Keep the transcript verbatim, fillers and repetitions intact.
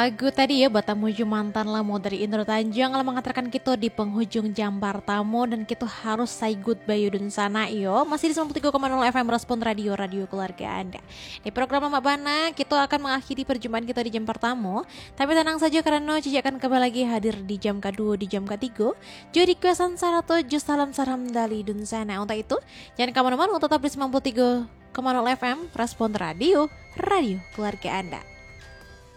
lagu tadi ya Batamu Mantan Lamo dari Indro Tanjung lah mengatakan kita di penghujung jambar tamu dan kita harus say goodbye dun sana yo. Masih di sembilan puluh tiga koma nol F M Respon Radio Radio Keluarga Anda. Di program Mama Bana kita akan mengakhiri perjumpaan kita di jam pertama. Tapi tenang saja karena Cici akan kembali lagi hadir di jam kedua di jam ketiga. Jadi kuasan sarato just salam salam dari dun sana. Untuk itu jangan kemana-mana tetap di sembilan puluh tiga koma nol F M Respon Radio Radio Keluarga Anda.